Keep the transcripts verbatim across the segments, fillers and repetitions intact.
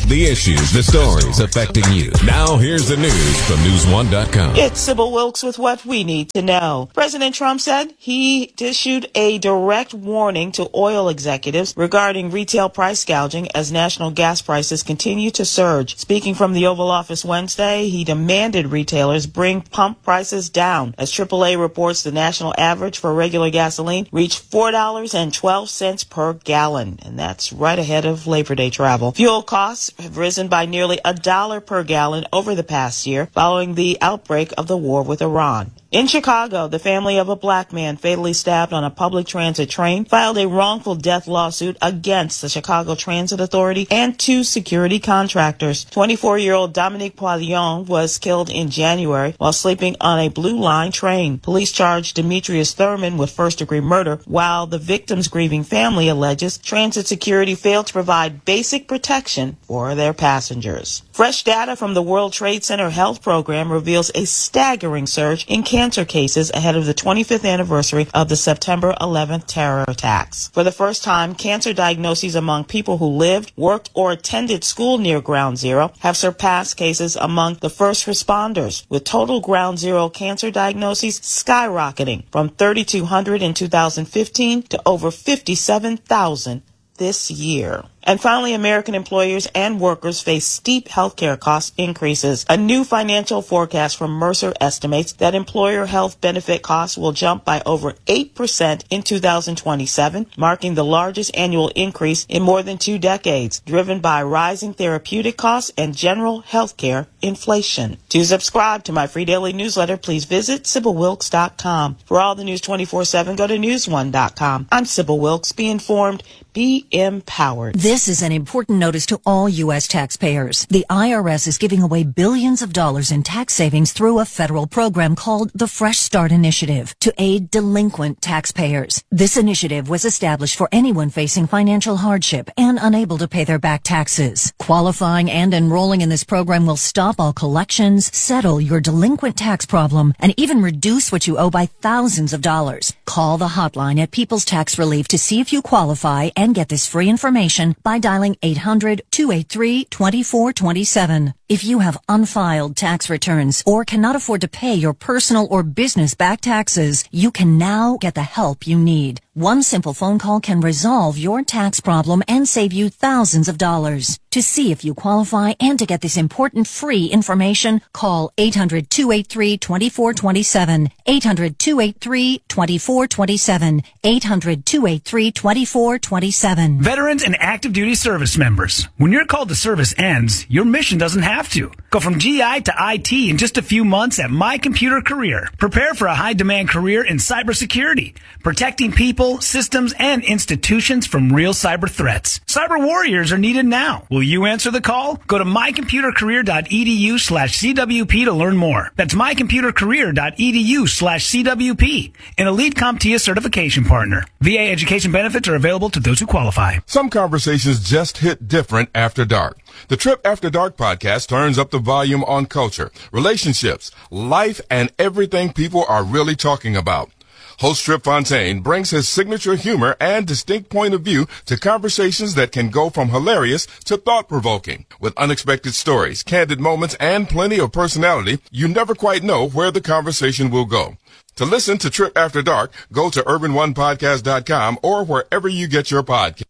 the issues, the stories affecting you. Now here's the news from news one dot com. It's Sybil Wilkes with what we need to know. President Trump said he issued a direct warning to oil executives regarding retail price gouging as national gas prices continue to surge. Speaking from the Oval Office Wednesday, he demanded retailers bring pump prices down as triple A reports the national average for regular gasoline reached four dollars and twelve cents per gallon, and that's right ahead of Labor Day travel. Fuel costs have risen by nearly a dollar per gallon over the past year following the outbreak of the war with Iran. In Chicago, the family of a black man fatally stabbed on a public transit train filed a wrongful death lawsuit against the Chicago Transit Authority and two security contractors. twenty-four-year-old Dominique Poilion was killed in January while sleeping on a Blue Line train. Police charged Demetrius Thurman with first-degree murder, while the victim's grieving family alleges transit security failed to provide basic protection for their passengers. Fresh data from the World Trade Center Health Program reveals a staggering surge in cancer cancer cases ahead of the twenty-fifth anniversary of the September eleventh terror attacks. For the first time, cancer diagnoses among people who lived, worked, or attended school near Ground Zero have surpassed cases among the first responders, with total Ground Zero cancer diagnoses skyrocketing from thirty-two hundred in two thousand fifteen to over fifty-seven thousand this year. And finally, American employers and workers face steep healthcare cost increases. A new financial forecast from Mercer estimates that employer health benefit costs will jump by over eight percent in two thousand twenty-seven, marking the largest annual increase in more than two decades, driven by rising therapeutic costs and general healthcare inflation. To subscribe to my free daily newsletter, please visit Sybil Wilkes dot com. For all the news twenty-four seven, go to news one dot com. I'm Sybil Wilkes. Be informed, be empowered. This is an important notice to all U S taxpayers. The I R S is giving away billions of dollars in tax savings through a federal program called the Fresh Start Initiative to aid delinquent taxpayers. This initiative was established for anyone facing financial hardship and unable to pay their back taxes. Qualifying and enrolling in this program will stop all collections, settle your delinquent tax problem, and even reduce what you owe by thousands of dollars. Call the hotline at People's Tax Relief to see if you qualify and get this free information by dialing eight hundred, two eight three, two four two seven. If you have unfiled tax returns or cannot afford to pay your personal or business back taxes, you can now get the help you need. One simple phone call can resolve your tax problem and save you thousands of dollars. To see if you qualify and to get this important free information, call eight hundred, two eight three, two four two seven, eight hundred, two eight three, two four two seven, eight hundred, two eight three, two four two seven. Veterans and active duty service members, when your call to service ends, your mission doesn't have to. Go from G I to I T in just a few months at My Computer Career. Prepare for a high-demand career in cybersecurity, protecting people, systems, and institutions from real cyber threats. Cyber warriors are needed now. Will you answer the call? Go to mycomputercareer.edu slash CWP to learn more. That's mycomputercareer.edu slash CWP, an Elite CompTIA certification partner. V A education benefits are available to those who qualify. Some conversations just hit different after dark. The Trip After Dark podcast turns up the volume on culture, relationships, life, and everything people are really talking about. Host Trip Fontaine brings his signature humor and distinct point of view to conversations that can go from hilarious to thought-provoking. With unexpected stories, candid moments, and plenty of personality, you never quite know where the conversation will go. To listen to Trip After Dark, go to urban one podcast dot com or wherever you get your podcast.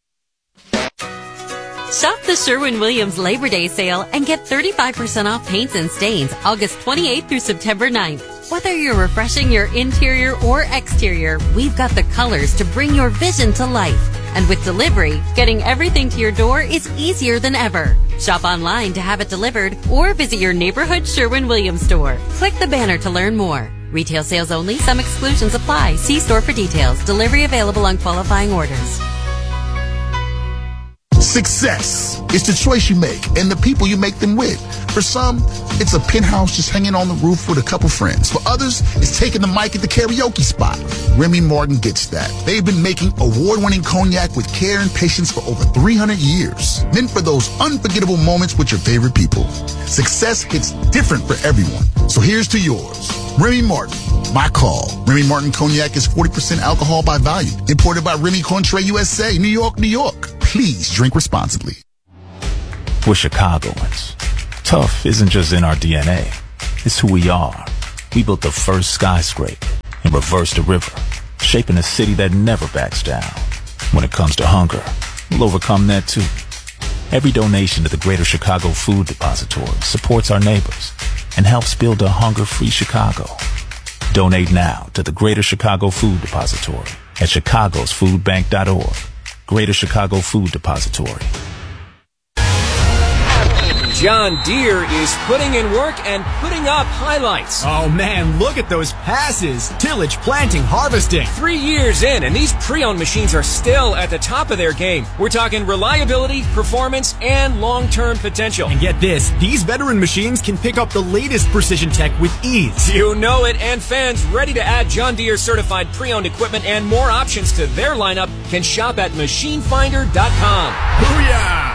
Shop the Sherwin-Williams Labor Day sale and get thirty-five percent off paints and stains August twenty-eighth through September ninth. Whether you're refreshing your interior or exterior, we've got the colors to bring your vision to life. And with delivery, getting everything to your door is easier than ever. Shop online to have it delivered or visit your neighborhood Sherwin-Williams store. Click the banner to learn more. Retail sales only. Some exclusions apply. See store for details. Delivery available on qualifying orders. Success is the choice you make and the people you make them with. For some, it's a penthouse just hanging on the roof with a couple friends. For others, it's taking the mic at the karaoke spot. Remy Martin gets that. They've been making award-winning cognac with care and patience for over three hundred years. Then for those unforgettable moments with your favorite people. Success hits different for everyone. So here's to yours. Remy Martin, my call. Remy Martin Cognac is forty percent alcohol by volume. Imported by Remy Cointreau U S A, New York, New York. Please drink responsibly. We're Chicagoans. Tough isn't just in our D N A. It's who we are. We built the first skyscraper and reversed the river, shaping a city that never backs down. When it comes to hunger, we'll overcome that too. Every donation to the Greater Chicago Food Depository supports our neighbors and helps build a hunger-free Chicago. Donate now to the Greater Chicago Food Depository at chicagos food bank dot org. Greater Chicago Food Depository. John Deere is putting in work and putting up highlights. Oh man, look at those passes. Tillage, planting, harvesting. Three years in, and these pre-owned machines are still at the top of their game. We're talking reliability, performance, and long-term potential. And get this, these veteran machines can pick up the latest precision tech with ease. You know it, and fans ready to add John Deere certified pre-owned equipment and more options to their lineup can shop at machine finder dot com. Booyah!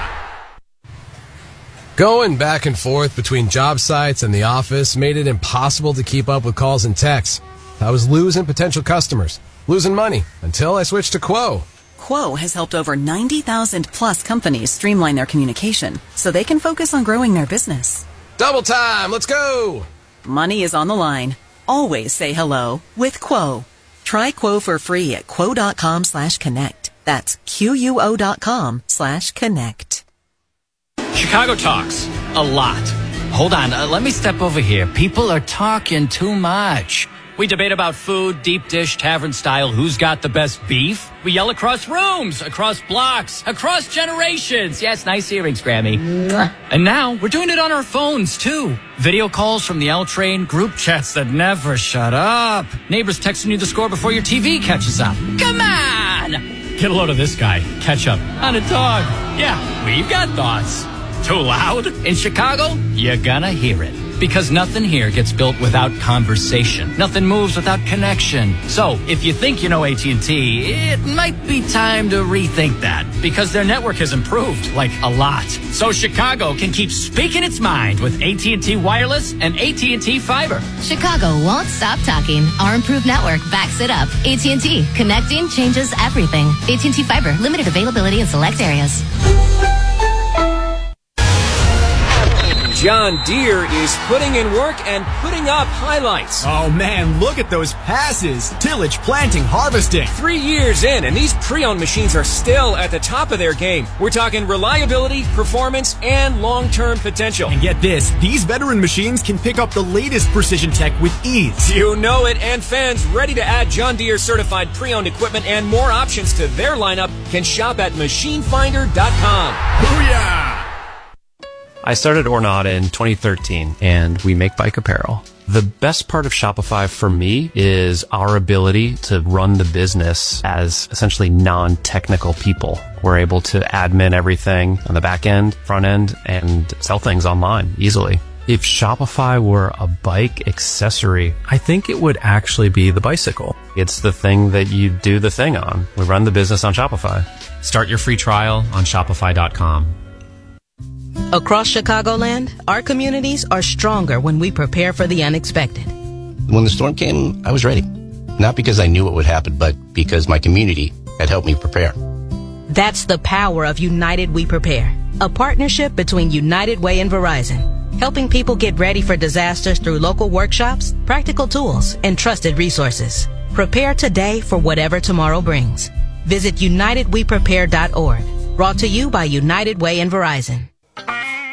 Going back and forth between job sites and the office made it impossible to keep up with calls and texts. I was losing potential customers, losing money, until I switched to Quo. Quo has helped over ninety thousand plus companies streamline their communication so they can focus on growing their business. Double time, let's go! Money is on the line. Always say hello with Quo. Try Quo for free at quo.com slash connect. That's Q-U-O dot com slash connect. Chicago talks a lot. Hold on, uh, let me step over here. People are talking too much. We debate about food, deep dish, tavern style, who's got the best beef. We yell across rooms, across blocks, across generations. Yes, nice earrings, Grammy. Mwah. And now we're doing it on our phones, too. Video calls from the L train, group chats that never shut up. Neighbors texting you the score before your T V catches up. Come on! Get a load of this guy. Catch up on a dog. Yeah, we've got thoughts. Too loud? In Chicago, you're gonna hear it. Because nothing here gets built without conversation. Nothing moves without connection. So, if you think you know A T and T, it might be time to rethink that. Because their network has improved, like a lot. So Chicago can keep speaking its mind with A T and T Wireless and A T and T Fiber. Chicago won't stop talking. Our improved network backs it up. A T and T. Connecting changes everything. A T and T Fiber. Limited availability in select areas. John Deere is putting in work and putting up highlights. Oh man, look at those passes. Tillage, planting, harvesting. Three years in, and these pre-owned machines are still at the top of their game. We're talking reliability, performance, and long-term potential. And get this, these veteran machines can pick up the latest precision tech with ease. You know it, and fans ready to add John Deere certified pre-owned equipment and more options to their lineup can shop at machine finder dot com. Booyah! I started Ornata in twenty thirteen, and we make bike apparel. The best part of Shopify for me is our ability to run the business as essentially non-technical people. We're able to admin everything on the back end, front end, and sell things online easily. If Shopify were a bike accessory, I think it would actually be the bicycle. It's the thing that you do the thing on. We run the business on Shopify. Start your free trial on shopify dot com. Across Chicagoland, our communities are stronger when we prepare for the unexpected. When the storm came, I was ready. Not because I knew what would happen, but because my community had helped me prepare. That's the power of United We Prepare, a partnership between United Way and Verizon, helping people get ready for disasters through local workshops, practical tools, and trusted resources. Prepare today for whatever tomorrow brings. Visit united we prepare dot org. Brought to you by United Way and Verizon.